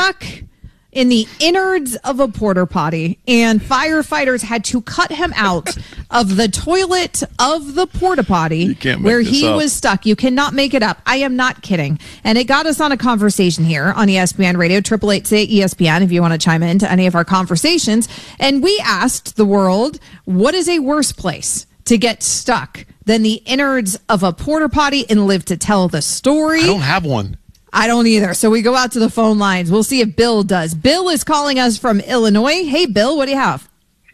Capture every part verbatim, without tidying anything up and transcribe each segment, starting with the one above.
stuck in the innards of a porta potty, and firefighters had to cut him out of the toilet of the porta potty where he up. was stuck. You cannot make it up. I am not kidding. And it got us on a conversation here on E S P N Radio, triple eight say E S P N if you want to chime into any of our conversations. And we asked the world, what is a worse place to get stuck than the innards of a porta potty and live to tell the story? I don't have one. I don't either. So we go out to the phone lines. We'll see if Bill does. Bill is calling us from Illinois. Hey, Bill, what do you have?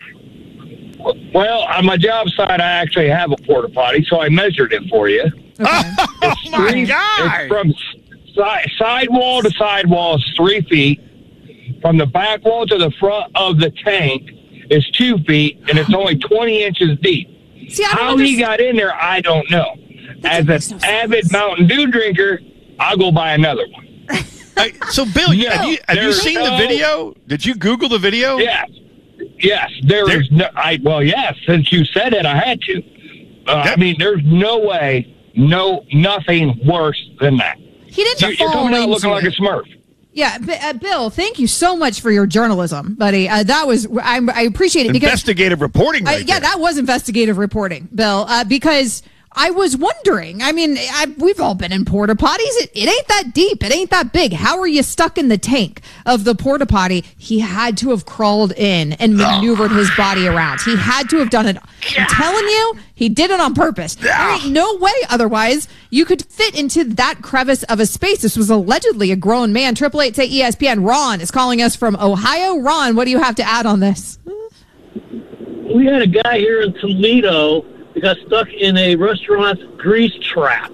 Well, on my job site, I actually have a porta potty, so I measured it for you. Okay. Oh, my three, God. It's from si- side wall to side wall is three feet. From the back wall to the front of the tank is two feet, and it's only twenty inches deep. See, I don't How understand. he got in there, I don't know. That As makes an no avid sense. Mountain Dew drinker, I'll go buy another one. Hey, so, Bill, you- No, have you, have you there's seen the no- video? Did you Google the video? Yes, yes. There There- is no. I well, yes. Since you said it, I had to. Uh, That- I mean, there's no way, no nothing worse than that. He didn't You, you're fall coming out into looking like a it. Smurf. Yeah, B- uh, Bill, thank you so much for your journalism, buddy. Uh, that was, I, I appreciate it. because Investigative reporting Uh, right yeah, there. that was investigative reporting, Bill, uh, because I was wondering. I mean, I, we've all been in porta potties. It, it ain't that deep. It ain't that big. How are you stuck in the tank of the porta potty? He had to have crawled in and maneuvered his body around. He had to have done it. I'm telling you, he did it on purpose. There ain't no way otherwise you could fit into that crevice of a space. This was allegedly a grown man. Triple eight say E S P N. Ron is calling us from Ohio. Ron, what do you have to add on this? We had a guy here in Toledo that got stuck in a restaurant's grease trap.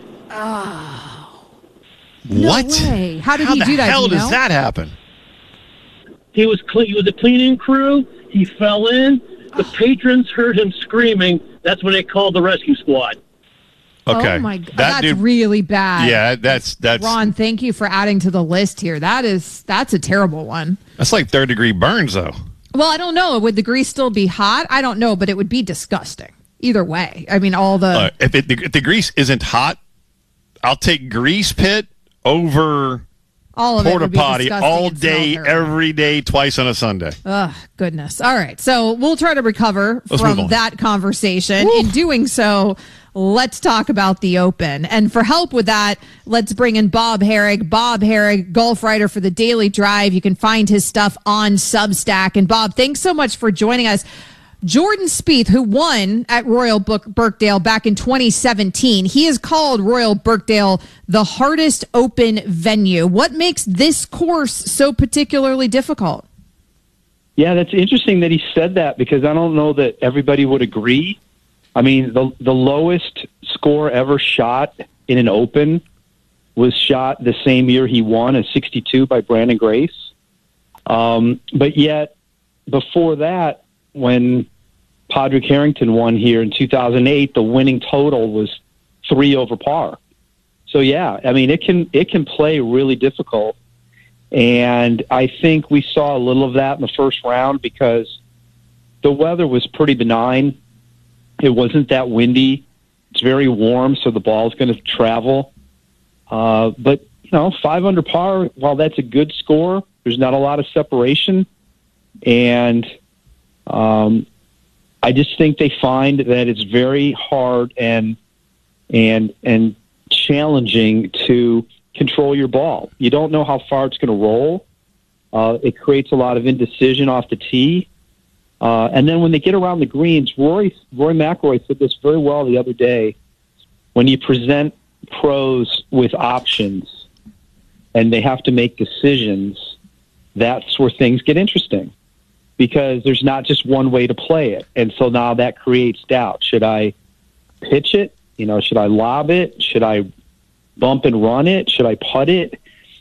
What? No way. How did How he the do that? hell Do you does know? that happen? He was cle- he was a cleaning crew. He fell in. The patrons heard him screaming. That's when they called the rescue squad. Okay. Oh my god, That that's dude- really bad. Yeah, that's that's Ron, thank you for adding to the list here. That is that's a terrible one. that's like third degree burns, though. Well, I don't know. Would the grease still be hot? I don't know, but it would be disgusting. Either way. I mean, all the Uh, if, it, if the grease isn't hot, I'll take grease pit over all of it porta would be potty disgusting all and smell day, terrible. every day, twice on a Sunday. Oh, goodness. All right. So we'll try to recover Let's move from on. that conversation. In doing so, let's talk about the Open. And for help with that, let's bring in Bob Herrig. Bob Herrig, golf writer for the Daily Drive. You can find his stuff on Substack. And Bob, thanks so much for joining us. Jordan Spieth, who won at Royal Book Birkdale back in twenty seventeen, he has called Royal Birkdale the hardest Open venue. What makes this course so particularly difficult? Yeah, that's interesting that he said that because I don't know that everybody would agree. I mean, the the lowest score ever shot in an Open was shot the same year he won, a sixty-two by Brandon Grace. Um, but yet, before that, when Padraig Harrington won here in two thousand eight, the winning total was three over par. So yeah, I mean, it can it can play really difficult. And I think we saw a little of that in the first round because the weather was pretty benign. It wasn't that windy. It's very warm, so the ball's going to travel. Uh, but, you know, five under par, while that's a good score, there's not a lot of separation. And um, I just think they find that it's very hard and and and challenging to control your ball. You don't know how far it's going to roll. Uh, it creates a lot of indecision off the tee. Uh, and then when they get around the greens, Rory, Rory McIlroy said this very well the other day. When you present pros with options and they have to make decisions, that's where things get interesting because there's not just one way to play it. And so now that creates doubt. Should I pitch it? You know, should I lob it? Should I bump and run it? Should I putt it?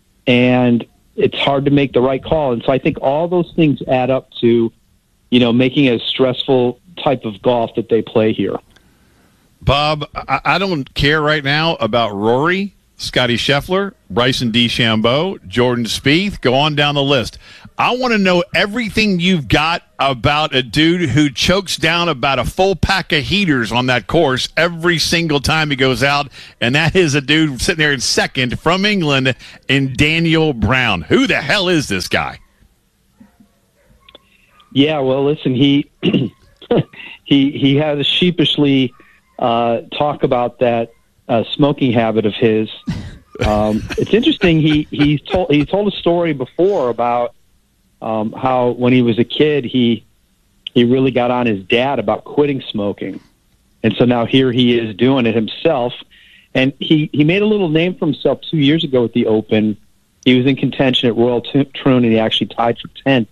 And it's hard to make the right call. And so I think all those things add up to, you know, making a stressful type of golf that they play here. Bob, I, I don't care right now about Rory. Scotty Scheffler, Bryson DeChambeau, Jordan Spieth, go on down the list. I want to know everything you've got about a dude who chokes down about a full pack of heaters on that course every single time he goes out, and that is a dude sitting there in second from England in Daniel Brown. Who the hell is this guy? Yeah, well, listen, he he he has sheepishly uh, talk about that uh, smoking habit of his. Um, it's interesting. He he told he told a story before about um, how when he was a kid, he he really got on his dad about quitting smoking, and so now here he is doing it himself. And he he made a little name for himself two years ago at the Open. He was in contention at Royal Troon, and he actually tied for tenth.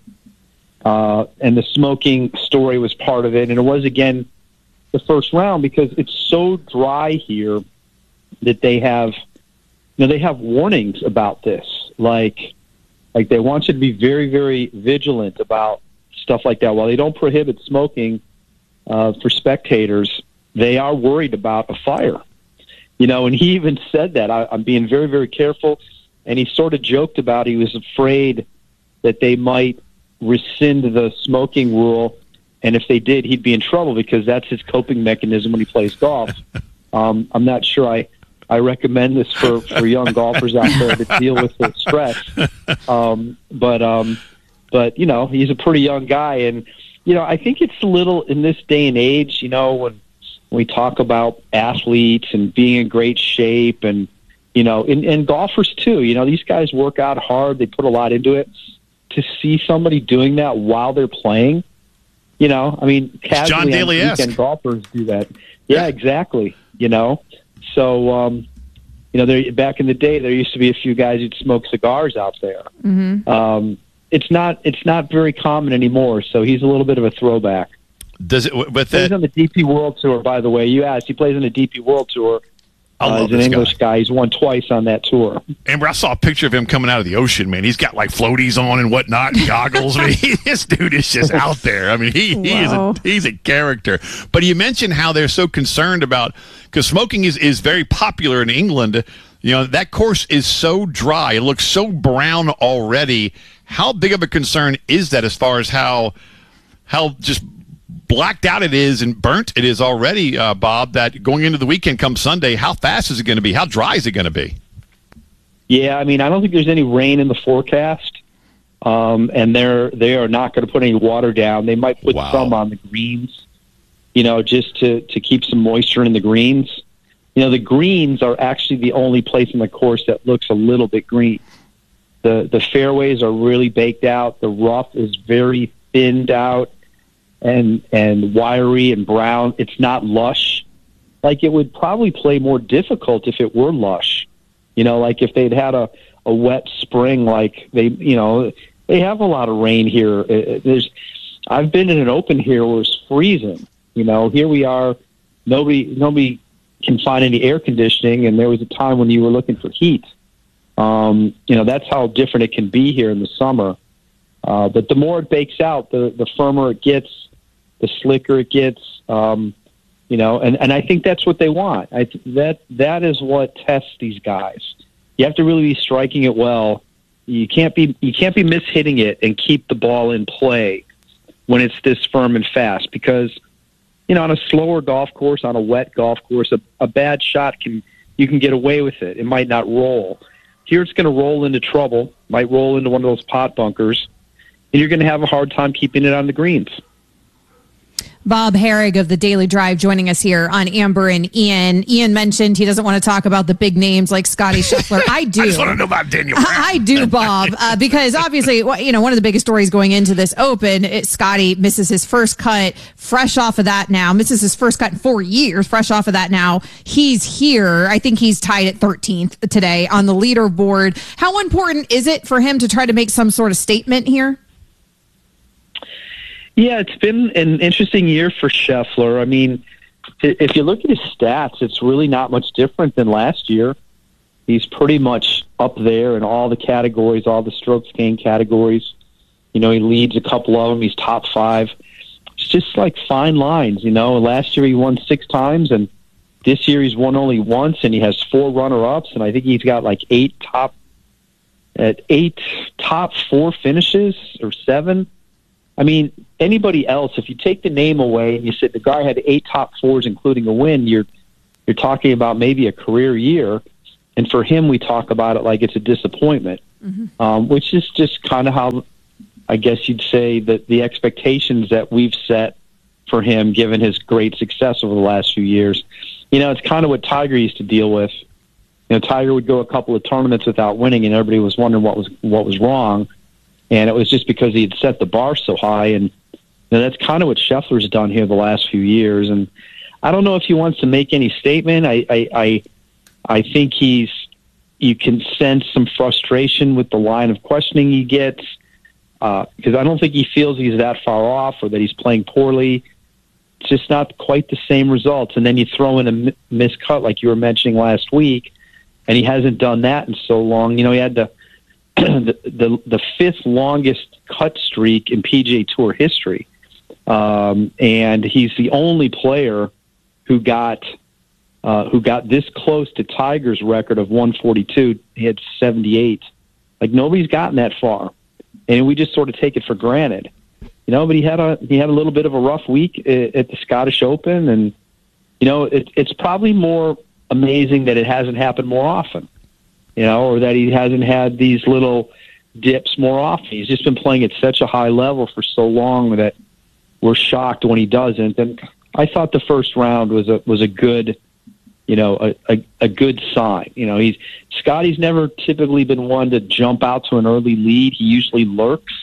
Uh, and the smoking story was part of it. And it was, again, the first round because it's so dry here that they have, you know, they have warnings about this. Like, like they want you to be very, very vigilant about stuff like that. While they don't prohibit smoking uh, for spectators, they are worried about a fire. You know, and he even said that. I, I'm being very, very careful. And he sort of joked about he was afraid that they might rescind the smoking rule, and if they did, he'd be in trouble because that's his coping mechanism when he plays golf. Um, I'm not sure I, I recommend this for, for young golfers out there to deal with the stress. Um, but, um, but, you know, he's a pretty young guy, and, you know, I think it's a little in this day and age, you know, when, when we talk about athletes and being in great shape and, you know, and, and golfers too, you know, these guys work out hard. They put a lot into it. To see somebody doing that while they're playing, you know, I mean, casually weekend golfers do that. Yeah, exactly. You know, so, um, you know, there, back in the day, there used to be a few guys who'd smoke cigars out there. Mm-hmm. Um, it's not, it's not very common anymore. So he's a little bit of a throwback. Does it, with he plays that, on the D P World Tour, by the way. You asked, he plays on the D P World Tour. Uh, he's an English guy. guy. He's won twice on that tour. Amber, I saw a picture of him coming out of the ocean, man. He's got like floaties on and whatnot, and goggles. I mean, he, this dude is just out there. I mean, he, he is a, he's a character. But you mentioned how they're so concerned about, because smoking is, is very popular in England. You know, that course is so dry. It looks so brown already. How big of a concern is that as far as how how just blacked out it is and burnt it is already, uh, Bob, that going into the weekend come Sunday, how fast is it going to be? How dry is it going to be? Yeah, I mean, I don't think there's any rain in the forecast, um, and they're they are not going to put any water down. They might put wow. some on the greens, you know, just to, to keep some moisture in the greens. You know, the greens are actually the only place in the course that looks a little bit green. The the fairways are really baked out. The rough is very thinned out and and wiry and brown. It's not lush. Like, it would probably play more difficult if it were lush. You know, like if they'd had a, a wet spring, like they, you know, they have a lot of rain here. There's, I've been in an Open here where it's freezing. You know, here we are, nobody nobody can find any air conditioning, and there was a time when you were looking for heat. Um, you know, that's how different it can be here in the summer. Uh, but the more it bakes out, the, the firmer it gets, the slicker it gets. Um, you know, and, and I think that's what they want. I, that that is what tests these guys. You have to really be striking it well. You can't be you can't be mishitting it and keep the ball in play when it's this firm and fast, because, you know, on a slower golf course, on a wet golf course, a, a bad shot can you can get away with it. It might not roll. Here it's going to roll into trouble, might roll into one of those pot bunkers, and you're going to have a hard time keeping it on the greens. Bob Harig of the Daily Drive joining us here on Amber and Ian. Ian mentioned he doesn't want to talk about the big names like Scotty Scheffler. I do. I just want to know about Daniel Brown. I do, Bob, uh, because obviously, you know, one of the biggest stories going into this Open, it, Scotty misses his first cut, fresh off of that now, misses his first cut in four years, fresh off of that now. He's here. I think he's tied at thirteenth today on the leaderboard. How important is it for him to try to make some sort of statement here? Yeah, it's been an interesting year for Scheffler. I mean, if you look at his stats, it's really not much different than last year. He's pretty much up there in all the categories, all the strokes gained categories. You know, he leads a couple of them. He's top five. It's just like fine lines, you know. Last year he won six times, and This year he's won only once, and he has four runner-ups, and I think he's got like eight top at eight top four finishes or seven. I mean, anybody else, if you take the name away and you said the guy had eight top fours, including a win, you're you're talking about maybe a career year. And for him, we talk about it like it's a disappointment, mm-hmm. um, which is just kind of how I guess you'd say that the expectations that we've set for him, given his great success over the last few years. You know, it's kind of what Tiger used to deal with. You know, Tiger would go a couple of tournaments without winning, and everybody was wondering what was what was wrong. And it was just because he had set the bar so high. And you know, that's kind of what Scheffler's done here the last few years. And I don't know if he wants to make any statement. I, I, I, I think he's. You can sense some frustration with the line of questioning he gets, because uh, I don't think he feels he's that far off or that he's playing poorly. It's just not quite the same results. And then you throw in a miscut like you were mentioning last week, and he hasn't done that in so long. You know, he had the the, the, the fifth longest cut streak in P G A Tour history, um, and he's the only player who got uh, who got this close to Tiger's record of one forty-two. He had seventy-eight. Like, nobody's gotten that far, and we just sort of take it for granted. You know, but he had a he had a little bit of a rough week at the Scottish Open, and you know it, it's probably more amazing that it hasn't happened more often, you know, or that he hasn't had these little dips more often. He's just been playing at such a high level for so long that we're shocked when he doesn't. And I thought the first round was a was a good, you know, a, a, a good sign. You know, he's Scotty's never typically been one to jump out to an early lead. He usually lurks.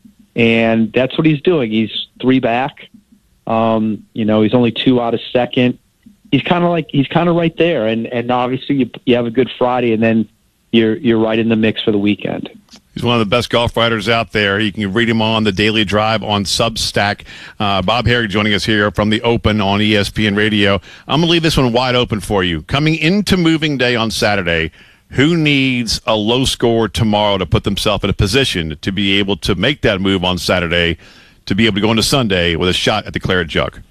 And that's what he's doing. He's three back. Um, you know, he's only two out of second. He's kind of like he's kind of right there. And and obviously you, you have a good Friday, and then you're you're right in the mix for the weekend. He's one of the best golf writers out there. You can read him on the Daily Drive on Substack. Uh, Bob Harig joining us here from the Open on E S P N Radio. I'm going to leave this one wide open for you. Coming into moving day on Saturday, who needs a low score tomorrow to put themselves in a position to be able to make that move on Saturday, to be able to go into Sunday with a shot at the Claret Jug?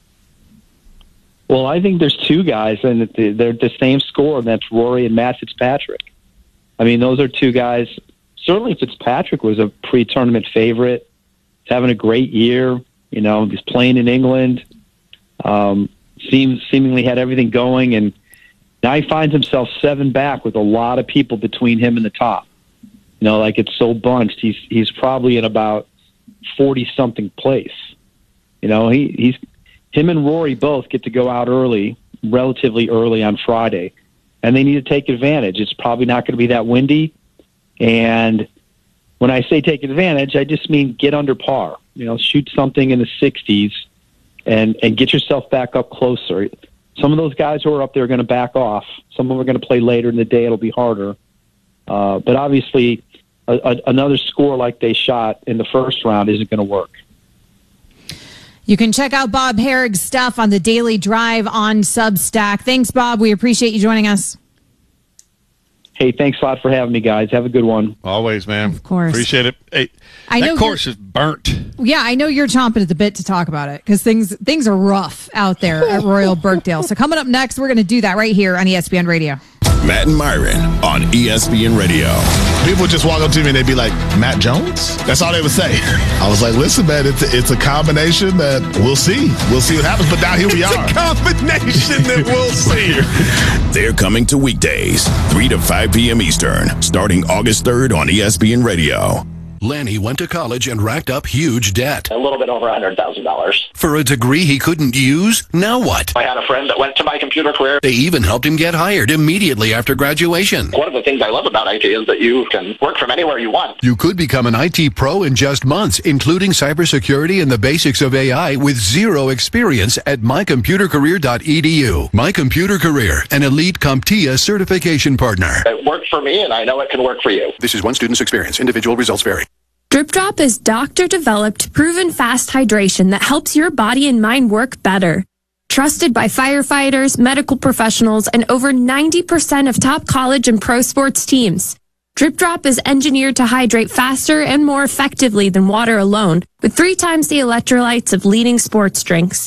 Well, I think there's two guys, and they're the same score, and that's Rory and Matt Fitzpatrick. I mean, those are two guys. Certainly Fitzpatrick was a pre-tournament favorite. He's having a great year. You know, he's playing in England. Um, seems seemingly had everything going, and now he finds himself seven back with a lot of people between him and the top. You know, like it's so bunched. He's he's probably in about forty-something place. You know, he he's him and Rory both get to go out early, relatively early on Friday, and they need to take advantage. It's probably not going to be that windy. And when I say take advantage, I just mean get under par. You know, shoot something in the sixties and, and get yourself back up closer. Some of those guys who are up there are going to back off. Some of them are going to play later in the day. It'll be harder. Uh, but obviously, a, a, another score like they shot in the first round isn't going to work. You can check out Bob Harig's stuff on the Daily Drive on Substack. Thanks, Bob. We appreciate you joining us. Hey, thanks a lot for having me, guys. Have a good one. Always, man. Of course. Appreciate it. Hey, I that know course is burnt. Yeah, I know you're chomping at the bit to talk about it because things things are rough out there at Royal Birkdale. So coming up next, we're going to do that right here on E S P N Radio. Matt and Myron on E S P N Radio. People just walk up to me and they'd be like, Matt Jones? That's all they would say. I was like, listen, man, it's a, it's a combination that we'll see. We'll see what happens. But now here we it's are. It's a combination that we'll see. They're coming to weekdays, three to five p.m. Eastern, starting August third on E S P N Radio. Lanny went to college and racked up huge debt. A little bit over one hundred thousand dollars. For a degree he couldn't use? Now what? I had a friend that went to my computer career. They even helped him get hired immediately after graduation. One of the things I love about I T is that you can work from anywhere you want. You could become an I T pro in just months, including cybersecurity and the basics of A I with zero experience at my computer career dot e d u. My Computer Career, an elite CompTIA certification partner. It worked for me, and I know it can work for you. This is one student's experience. Individual results vary. Drip Drop is doctor-developed, proven fast hydration that helps your body and mind work better. Trusted by firefighters, medical professionals, and over ninety percent of top college and pro sports teams. Drip Drop is engineered to hydrate faster and more effectively than water alone, with three times the electrolytes of leading sports drinks.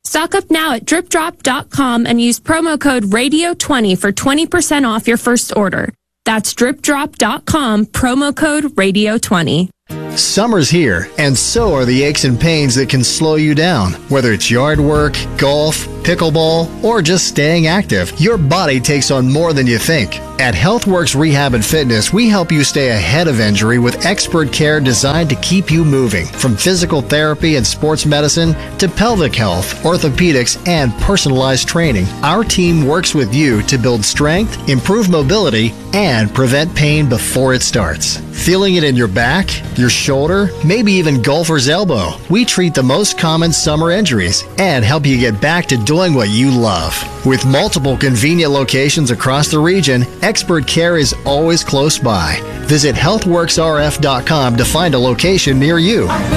Stock up now at drip drop dot com and use promo code radio twenty for twenty percent off your first order. That's drip drop dot com, promo code radio twenty. Summer's here, and so are the aches and pains that can slow you down. Whether it's yard work, golf, pickleball, or just staying active, your body takes on more than you think. At HealthWorks Rehab and Fitness, we help you stay ahead of injury with expert care designed to keep you moving. From physical therapy and sports medicine to pelvic health, orthopedics, and personalized training, our team works with you to build strength, improve mobility, and prevent pain before it starts. Feeling it in your back, your shoulder, maybe even golfer's elbow? We treat the most common summer injuries and help you get back to doing what you love. With multiple convenient locations across the region, expert care is always close by. Visit health works r f dot com to find a location near you.